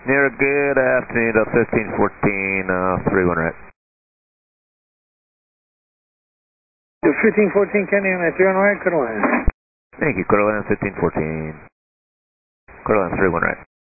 Near good afternoon, 1514, 31 right. 1514 Kenny on that 31 right, quarter line. Thank you, quarter line 1514. Quarter line 31 right.